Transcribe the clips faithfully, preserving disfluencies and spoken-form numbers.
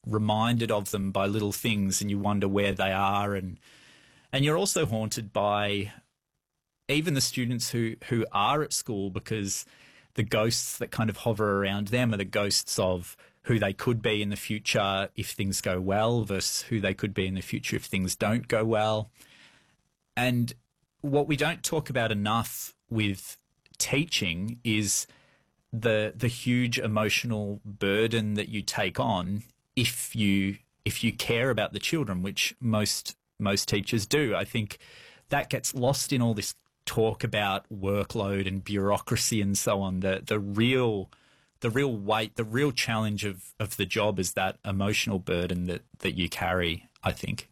reminded of them by little things, and you wonder where they are. And and you're also haunted by even the students who, who are at school, because the ghosts that kind of hover around them are the ghosts of who they could be in the future if things go well versus who they could be in the future if things don't go well. And what we don't talk about enough with teaching is the the huge emotional burden that you take on if you if you care about the children, which most most teachers do. I think that gets lost in all this talk about workload and bureaucracy and so on. The the real the real weight, the real challenge of, of the job is that emotional burden that, that you carry, I think.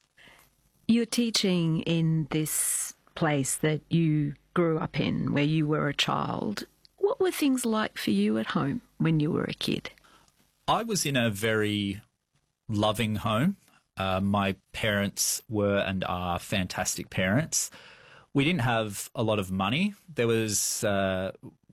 You're teaching in this place that you grew up in, where you were a child. What were things like for you at home when you were a kid? I was in a very loving home. Uh, my parents were and are fantastic parents. We didn't have a lot of money. There was uh,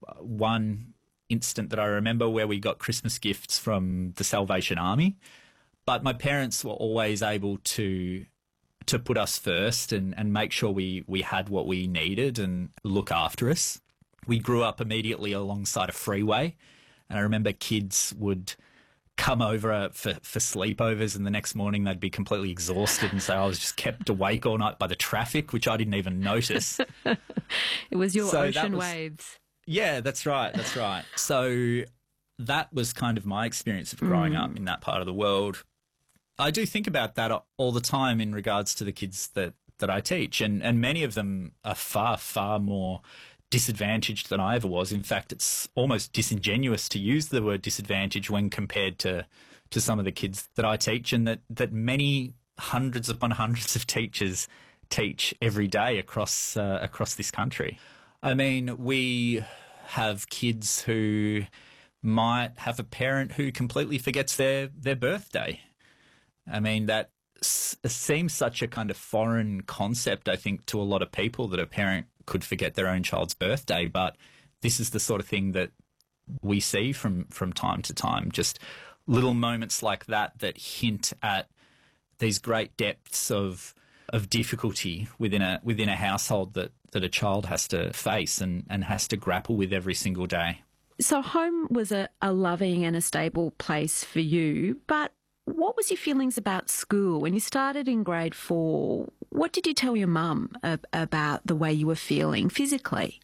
one instant that I remember where we got Christmas gifts from the Salvation Army, but my parents were always able to to put us first and, and make sure we, we had what we needed and look after us. We grew up immediately alongside a freeway, and I remember kids would come over for, for sleepovers, and the next morning they'd be completely exhausted and say, I was just kept awake all night by the traffic, which I didn't even notice. It was your so ocean was, waves. Yeah, that's right, that's right. So that was kind of my experience of growing mm. up in that part of the world. I do think about that all the time in regards to the kids that, that I teach, and, and many of them are far, far more disadvantaged than I ever was. In fact, it's almost disingenuous to use the word disadvantage when compared to, to some of the kids that I teach, and that, that many hundreds upon hundreds of teachers teach every day across uh, across this country. I mean, we have kids who might have a parent who completely forgets their, their birthday. I mean, that s- seems such a kind of foreign concept, I think, to a lot of people, that a parent could forget their own child's birthday. But this is the sort of thing that we see from, from time to time, just little moments like that that hint at these great depths of of difficulty within a within a household that, that a child has to face and, and has to grapple with every single day. So home was a, a loving and a stable place for you, but what was your feelings about school? When you started in grade four, what did you tell your mum ab- about the way you were feeling physically?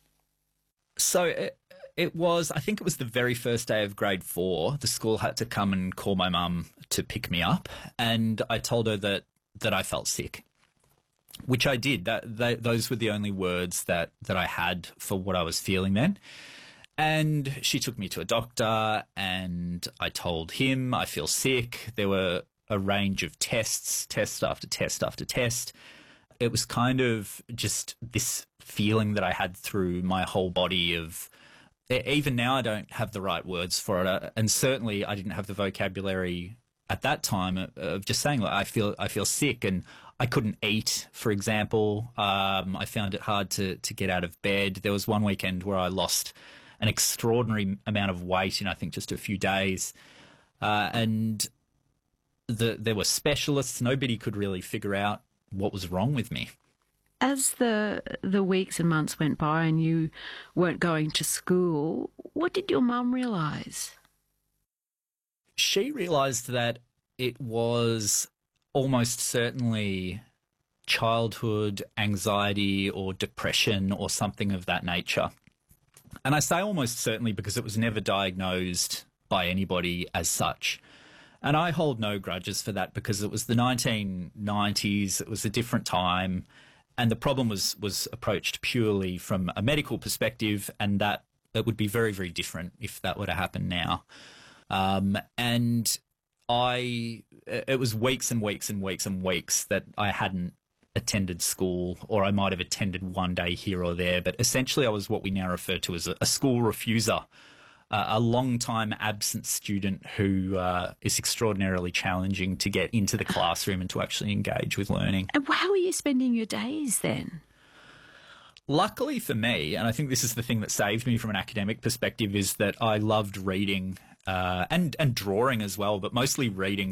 So it, it was, I think it was the very first day of grade four. The school had to come and call my mum to pick me up, and I told her that, that I felt sick, which I did. That they, those were the only words that, that I had for what I was feeling then. And she took me to a doctor, and I told him I feel sick. There were a range of tests, test after test after test. It was kind of just this feeling that I had through my whole body of, even now I don't have the right words for it. And certainly I didn't have the vocabulary at that time of just saying, like, I feel I feel sick, and I couldn't eat, for example. Um, I found it hard to, to get out of bed. There was one weekend where I lost an extraordinary amount of weight in, I think, just a few days. Uh, and the, there were specialists. Nobody could really figure out what was wrong with me. As the the weeks and months went by and you weren't going to school, what did your mum realise? She realised that it was almost certainly childhood anxiety or depression or something of that nature. And I say almost certainly because it was never diagnosed by anybody as such. And I hold no grudges for that, because it was the nineteen nineties, it was a different time, and the problem was, was approached purely from a medical perspective, and that it would be very, very different if that were to happen now. Um, and I, it was weeks and weeks and weeks and weeks that I hadn't attended school, or I might have attended one day here or there, but essentially I was what we now refer to as a, a school refuser, uh, a long-time absent student who uh, is extraordinarily challenging to get into the classroom and to actually engage with learning. And how were you spending your days then? Luckily for me, and I think this is the thing that saved me from an academic perspective, is that I loved reading uh, and, and drawing as well, but mostly reading.